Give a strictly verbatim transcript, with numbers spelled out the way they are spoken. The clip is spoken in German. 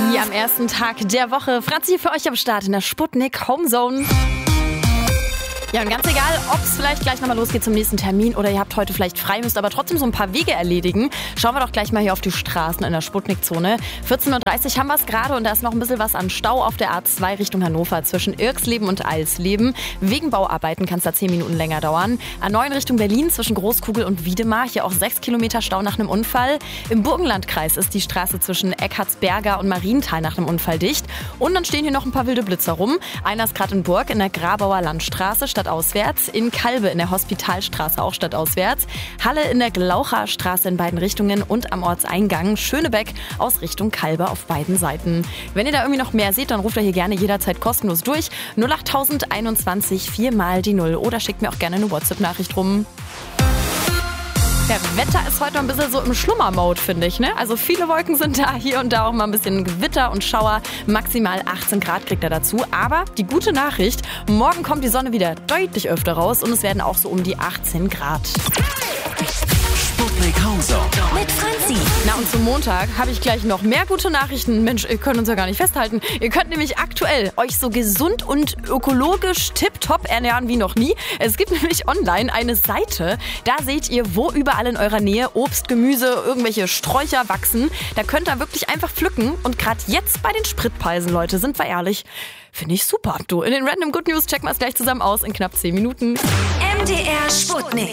Hier am ersten Tag der Woche. Franzi für euch am Start in der Sputnik Homezone. Ja, und ganz egal, ob es vielleicht gleich nochmal losgeht zum nächsten Termin oder ihr habt heute vielleicht frei, müsst aber trotzdem so ein paar Wege erledigen. Schauen wir doch gleich mal hier auf die Straßen in der Sputnik-Zone. vierzehn Uhr dreißig haben wir es gerade und da ist noch ein bisschen was an Stau auf der A zwei Richtung Hannover zwischen Irksleben und Alsleben. Wegen Bauarbeiten kann es da zehn Minuten länger dauern. A neun Richtung Berlin zwischen Großkugel und Wiedemar. Hier auch sechs Kilometer Stau nach einem Unfall. Im Burgenlandkreis ist die Straße zwischen Eckhartsberger und Marienthal nach einem Unfall dicht. Und dann stehen hier noch ein paar wilde Blitzer rum. Einer ist gerade in Burg in der Grabauer Landstraße stadtauswärts, in Kalbe in der Hospitalstraße auch stadtauswärts, Halle in der Glaucherstraße in beiden Richtungen und am Ortseingang Schönebeck aus Richtung Kalbe auf beiden Seiten. Wenn ihr da irgendwie noch mehr seht, dann ruft ihr hier gerne jederzeit kostenlos durch. null acht einundzwanzig vier mal die null oder schickt mir auch gerne eine WhatsApp-Nachricht rum. Ja, Wetter ist heute noch ein bisschen so im Schlummer-Mode, finde ich. Ne? Also viele Wolken sind da, hier und da auch mal ein bisschen Gewitter und Schauer. Maximal achtzehn Grad kriegt er dazu. Aber die gute Nachricht, morgen kommt die Sonne wieder deutlich öfter raus und es werden auch so um die achtzehn Grad. Sputnik Homezone mit Franzi. Na und zum Montag habe ich gleich noch mehr gute Nachrichten. Mensch, ihr könnt uns ja gar nicht festhalten. Ihr könnt nämlich aktuell euch so gesund und ökologisch tipptopp ernähren wie noch nie. Es gibt nämlich online eine Seite, da seht ihr, wo überall in eurer Nähe Obst, Gemüse, irgendwelche Sträucher wachsen. Da könnt ihr wirklich einfach pflücken. Und gerade jetzt bei den Spritpreisen, Leute, sind wir ehrlich, finde ich super. Du, in den Random Good News checken wir es gleich zusammen aus in knapp zehn Minuten. M D R Sputnik.